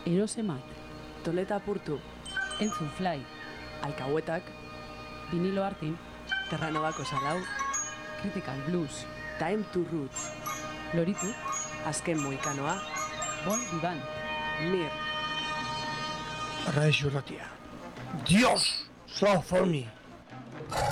Erosemat, Toleta Purtu, Entzun Fly, Alcahuetak, Vinilo Artin, Terranovako Salau, Critical Blues, Time to Roots, Loritu, Azken Moikanoa, Bon Vivant, Mir, Radio Ratia. Dios, Sofoni.